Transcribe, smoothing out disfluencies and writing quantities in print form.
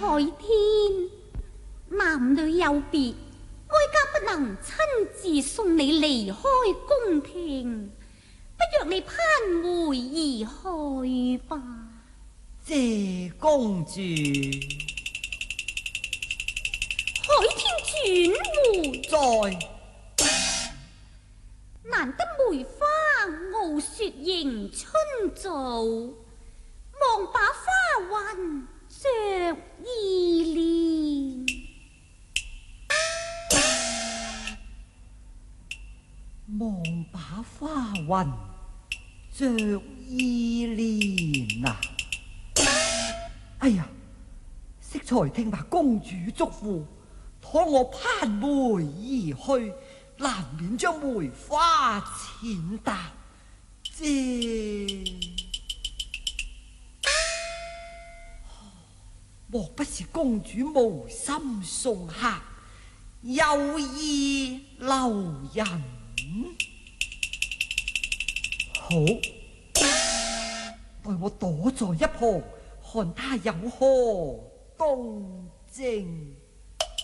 海天，男女有別，哀家不能親自送你離開宮廷，不若你攀回而去吧。 謝公主， 海天轉回， 在難得梅花傲雪迎春早，望把花雲着意念。 望把花雲着意念啊！哎呀，適才聽把公主囑咐，倘我攀梅而去，難免將梅花踐踏。莫不是公主無心送客，有意留人？好，待我躲在一旁，看他有何動靜。